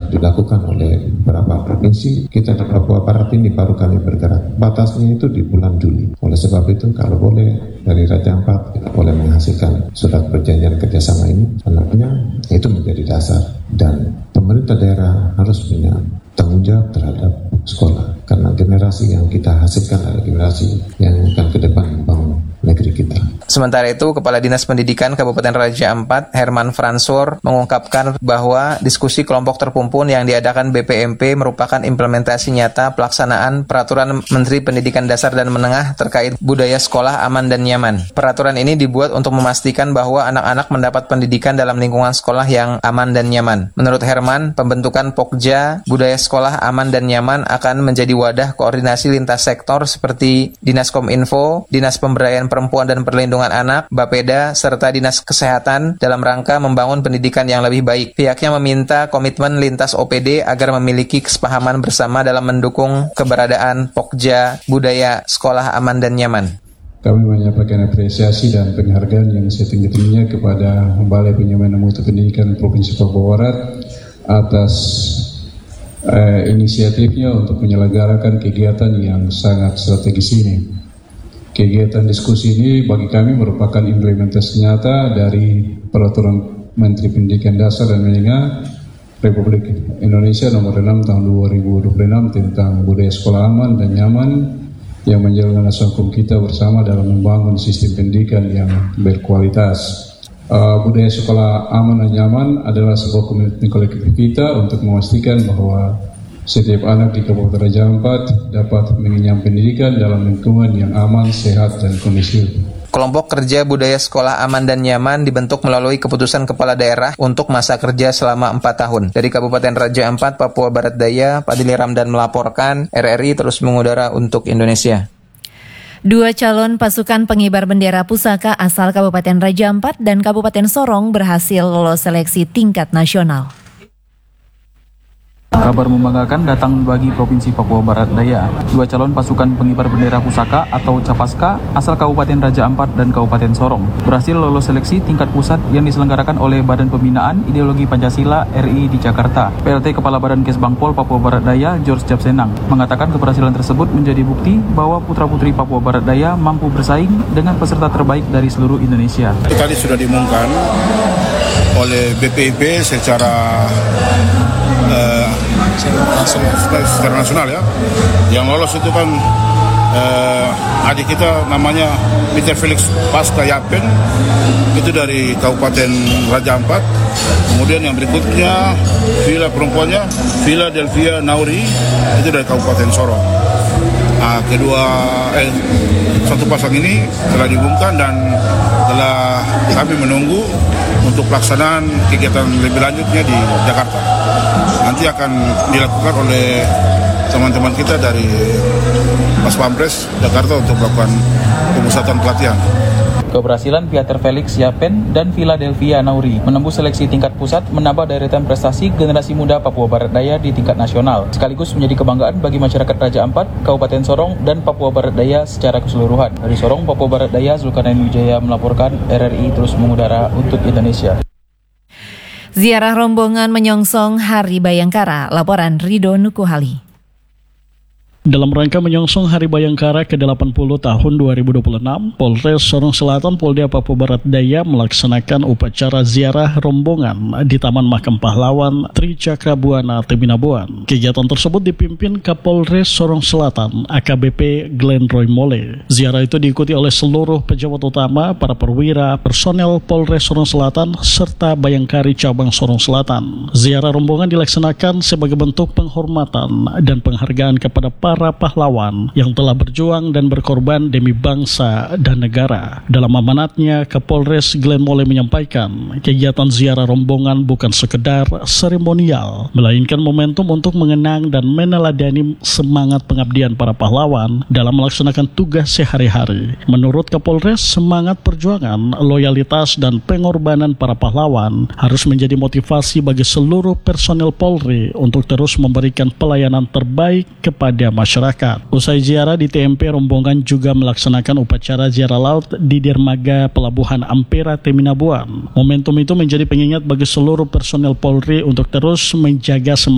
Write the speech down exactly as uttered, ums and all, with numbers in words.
dilakukan oleh beberapa provinsi. Kita di Papua Barat ini baru kali bergerak. Batasnya itu di bulan Juli. Oleh sebab itu kalau boleh dari Raja Ampat kita boleh menghasilkan surat perjanjian kerjasama ini. Anaknya itu menjadi dasar dan pemerintah daerah harus punya tanggung jawab terhadap sekolah. Karena generasi yang kita hasilkan adalah generasi yang akan ke depan membangun negeri kita. Sementara itu, Kepala Dinas Pendidikan Kabupaten Raja Ampat, Herman Fransor, mengungkapkan bahwa diskusi kelompok terkumpul yang diadakan B P M P merupakan implementasi nyata pelaksanaan Peraturan Menteri Pendidikan Dasar dan Menengah terkait budaya sekolah aman dan nyaman. Peraturan ini dibuat untuk memastikan bahwa anak-anak mendapat pendidikan dalam lingkungan sekolah yang aman dan nyaman. Menurut Herman, pembentukan Pokja Budaya Sekolah Aman dan Nyaman akan menjadi wadah koordinasi lintas sektor seperti Dinas Kominfo, Dinas Pemberdayaan Perempuan dan Perlindungan Anak, Bapeda, serta Dinas Kesehatan dalam rangka membangun pendidikan yang lebih baik. Pihaknya meminta komitmen lintas O P D agar memiliki kesepahaman bersama dalam mendukung keberadaan Pokja Budaya Sekolah Aman dan Nyaman. Kami menyampaikan apresiasi dan penghargaan yang setinggi-tingginya kepada Balai Penyuluhan Mutu Pendidikan Provinsi Papua Barat atas eh, inisiatifnya untuk menyelenggarakan kegiatan yang sangat strategis ini. Kegiatan diskusi ini bagi kami merupakan implementasi nyata dari Peraturan Menteri Pendidikan Dasar dan Menengah Republik Indonesia nomor enam tahun dua ribu dua puluh enam tentang budaya sekolah aman dan nyaman yang menjadi landasan hukum kita bersama dalam membangun sistem pendidikan yang berkualitas. Uh, budaya sekolah aman dan nyaman adalah sebuah komitmen kolektif kita untuk memastikan bahwa setiap anak di Kabupaten Raja Ampat dapat mengenyam pendidikan dalam lingkungan yang aman, sehat, dan kondusif. Kelompok Kerja Budaya Sekolah Aman dan Nyaman dibentuk melalui keputusan Kepala Daerah untuk masa kerja selama empat tahun. Dari Kabupaten Raja Ampat, Papua Barat Daya, Padili Ramdan melaporkan, R R I terus mengudara untuk Indonesia. Dua calon pasukan pengibar bendera pusaka asal Kabupaten Raja Ampat dan Kabupaten Sorong berhasil lolos seleksi tingkat nasional. Kabar membanggakan datang bagi Provinsi Papua Barat Daya. Dua calon pasukan pengibar bendera pusaka atau Capaska asal Kabupaten Raja Ampat dan Kabupaten Sorong berhasil lolos seleksi tingkat pusat yang diselenggarakan oleh Badan Pembinaan Ideologi Pancasila R I di Jakarta. P L T Kepala Badan Kesbangpol Papua Barat Daya, George Japsenang, mengatakan keberhasilan tersebut menjadi bukti bahwa putra-putri Papua Barat Daya mampu bersaing dengan peserta terbaik dari seluruh Indonesia. Tadi sudah diumumkan oleh B P I P secara uh, secara nasional ya. Yang lolos itu kan uh, adik kita namanya Peter Felix Pasca Yapen, itu dari Kabupaten Raja Ampat. Kemudian yang berikutnya Villa perempuannya Villa Delvia Nauri, itu dari Kabupaten Sorong. Nah, kedua eh, satu pasang ini telah diumumkan dan telah kami menunggu untuk pelaksanaan kegiatan lebih lanjutnya di Jakarta. Nanti akan dilakukan oleh teman-teman kita dari Pas Pampres Jakarta untuk melakukan pemusatan pelatihan. Keberhasilan Peter Felix Yapen dan Philadelphia Nauri menembus seleksi tingkat pusat menambah deretan prestasi generasi muda Papua Barat Daya di tingkat nasional, sekaligus menjadi kebanggaan bagi masyarakat Raja Ampat, Kabupaten Sorong, dan Papua Barat Daya secara keseluruhan. Dari Sorong, Papua Barat Daya, Zulkarnain Wijaya melaporkan, R R I terus mengudara untuk Indonesia. Ziarah rombongan menyongsong Hari Bayangkara, laporan Rido Nukuhali. Dalam rangka menyongsong Hari Bayangkara ke delapan puluh tahun dua ribu dua puluh enam, Polres Sorong Selatan Polda Papua Barat Daya melaksanakan upacara ziarah rombongan di Taman Makam Pahlawan Tri Cakrabuana Teminabuan. Kegiatan tersebut dipimpin Kapolres Sorong Selatan A K B P Glenn Roy Mole. Ziarah itu diikuti oleh seluruh pejabat utama, para perwira, personel Polres Sorong Selatan, serta Bayangkari Cabang Sorong Selatan. Ziarah rombongan dilaksanakan sebagai bentuk penghormatan dan penghargaan kepada para para pahlawan yang telah berjuang dan berkorban demi bangsa dan negara. Dalam amanatnya, Kapolres Glenn Mole menyampaikan, kegiatan ziarah rombongan bukan sekedar seremonial, melainkan momentum untuk mengenang dan meneladani semangat pengabdian para pahlawan dalam melaksanakan tugas sehari-hari. Menurut Kapolres, semangat perjuangan, loyalitas, dan pengorbanan para pahlawan harus menjadi motivasi bagi seluruh personel Polri untuk terus memberikan pelayanan terbaik kepada masyarakat. Usai ziarah di T M P, rombongan juga melaksanakan upacara ziarah laut di dermaga Pelabuhan Ampera Teminabuan. Momentum itu menjadi pengingat bagi seluruh personel Polri untuk terus menjaga semangat